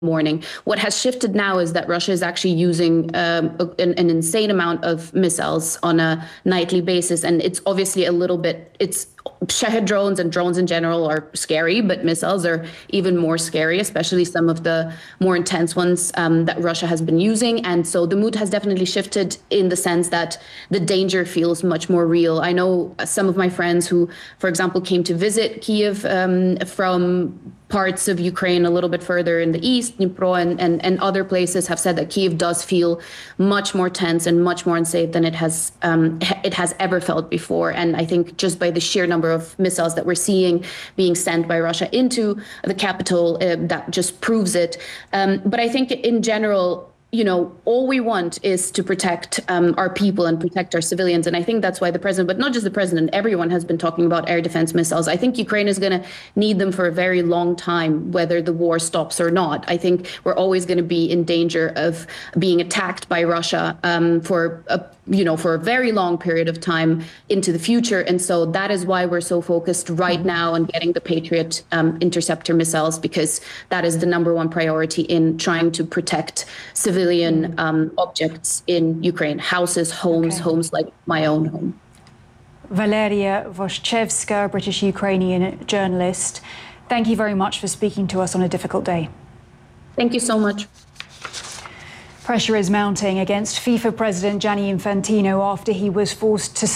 morning. What has shifted now is that Russia is actually using an insane amount of missiles on a nightly basis, and it's obviously a little bit. It's Shahed drones and drones in general are scary, but missiles are even more scary, especially some of the more intense ones that Russia has been using. And so the mood has definitely shifted in the sense that the danger feels much more real. I know some of my friends who, for example, came to visit Kiev from parts of Ukraine a little bit further in the east, Dnipro and other places, have said that Kiev does feel much more tense and much more unsafe than it has ever felt before. And I think just by the sheer number of missiles that we're seeing being sent by Russia into the capital, that just proves it. But I think in general, all we want is to protect our people and protect our civilians. And I think that's why the president, but not just the president, everyone has been talking about air defense missiles. I think Ukraine is going to need them for a very long time, whether the war stops or not. I think we're always going to be in danger of being attacked by Russia for a very long period of time into the future. And so that is why we're so focused right now on getting the Patriot interceptor missiles, because that is the number one priority in trying to protect civilian objects in Ukraine, houses, homes like my own home. Valeria Voshchevska, British-Ukrainian journalist, thank you very much for speaking to us on a difficult day. Thank you so much. Pressure is mounting against FIFA President Gianni Infantino after he was forced to